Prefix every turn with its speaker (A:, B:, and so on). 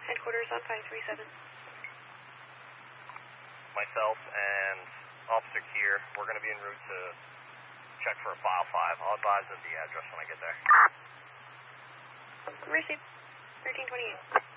A: Headquarters on 537.
B: Myself and Officer Keir, we're going to be en route to check for a file 5. I'll advise of the address when I get there.
A: Received. 1328.